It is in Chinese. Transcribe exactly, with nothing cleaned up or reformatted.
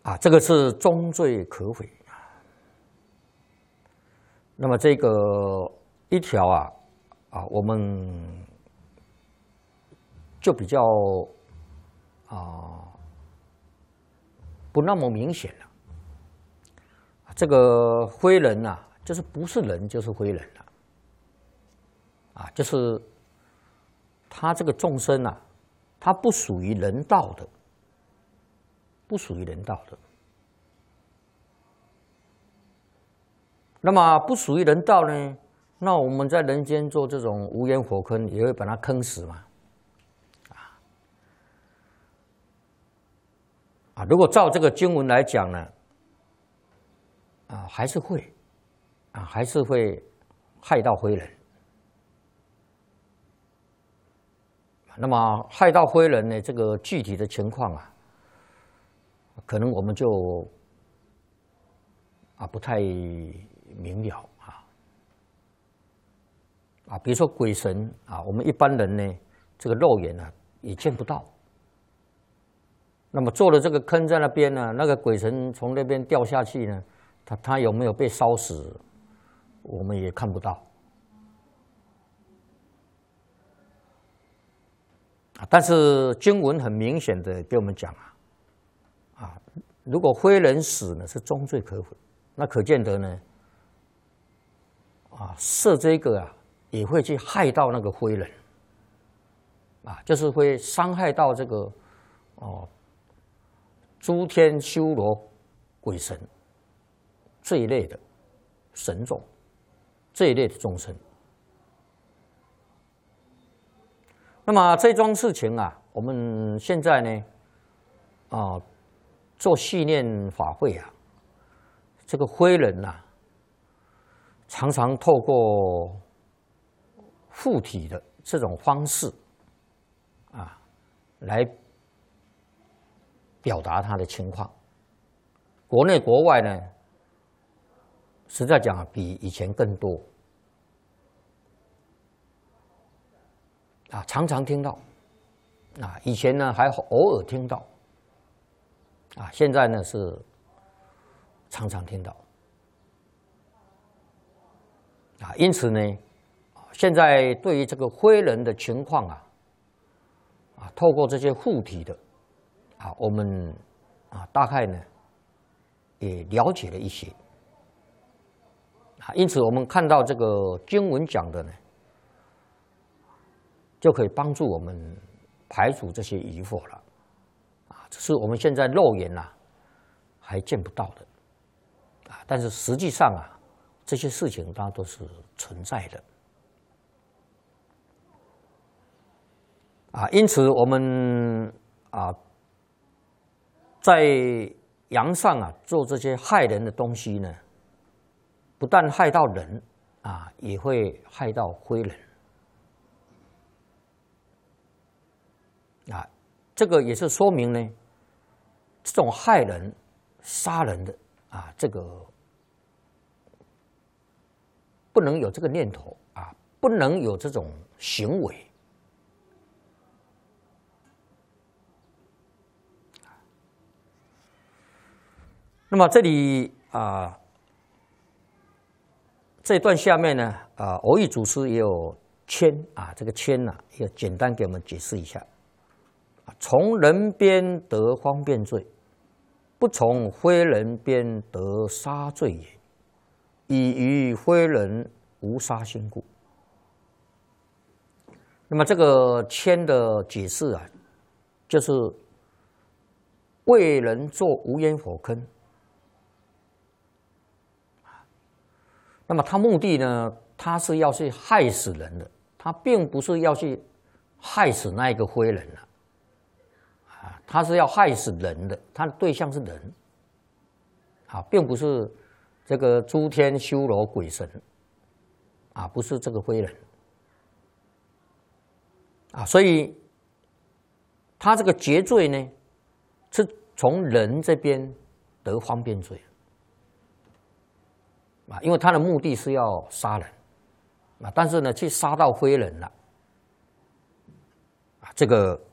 啊，这个是终罪可悔。那么这个一条啊啊，我们就比较啊不那么明显了。这个灰人呐、啊，就是不是人就是灰人了，啊，就是他这个众生啊，他不属于人道的，不属于人道的。那么不属于人道呢？那我们在人间做这种无烟火坑，也会把它坑死嘛？啊啊！如果照这个经文来讲呢，啊，还是会，啊，还是会害到灰人。那么害到灰人呢，这个具体的情况啊，可能我们就啊不太明了啊啊，比如说鬼神啊，我们一般人呢，这个肉眼啊也见不到。那么做了这个坑在那边呢，那个鬼神从那边掉下去呢，他他有没有被烧死，我们也看不到。但是经文很明显的给我们讲啊，啊，如果灰人死呢是终罪可悔，那可见得呢，啊，设这个啊也会去害到那个灰人，啊，就是会伤害到这个哦诸天修罗鬼神这一类的神众，这一类的众生。那么这桩事情啊，我们现在呢，啊，做系念法会啊，这个灰人呐、啊，常常透过附体的这种方式啊，来表达他的情况。国内国外呢，实在讲比以前更多。啊，常常听到，啊，以前呢还偶尔听到，啊，现在呢是常常听到，啊，因此呢，现在对于这个灰人的情况啊，啊，透过这些附体的，啊，我们啊大概呢也了解了一些，啊，因此我们看到这个经文讲的呢。就可以帮助我们排除这些疑惑了，啊，这是我们现在肉眼呐、啊、还见不到的，啊，但是实际上啊，这些事情它都是存在的，啊，因此我们啊在阳上啊做这些害人的东西呢，不但害到人啊，也会害到灰人。啊，这个也是说明呢，这种害人、杀人的啊，这个不能有这个念头啊，不能有这种行为。那么这里啊，这段下面呢，啊，蕅益祖师也有谦啊，这个谦呐、啊，也简单给我们解释一下。从人边得方便罪，不从非人边得杀罪也。以于非人无杀心故。那么这个谦的解释啊，就是为人做无烟火坑。那么他目的呢，他是要去害死人的，他并不是要去害死那一个非人了。他是要害死人的，他的对象是人，啊，并不是这个诸天修罗鬼神，啊，不是这个非人，啊，所以他这个结罪呢，是从人这边得方便罪，啊，因为他的目的是要杀人，啊，但是呢，去杀到非人了，啊，这个。